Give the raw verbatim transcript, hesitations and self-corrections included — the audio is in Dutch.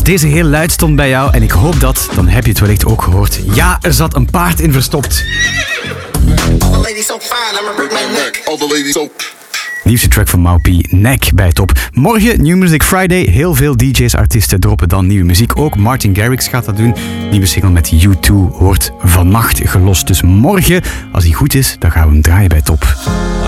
deze heel luid stond bij jou en ik hoop dat, dan heb je het wellicht ook gehoord. Ja, er zat een paard in verstopt. Nieuwste track van Maupi, Nek bij Top. Morgen New Music Friday. Heel veel D J's, artiesten droppen dan nieuwe muziek. Ook Martin Garrix gaat dat doen. Nieuwe single met U twee wordt vannacht gelost. Dus morgen, als hij goed is, dan gaan we hem draaien bij Top.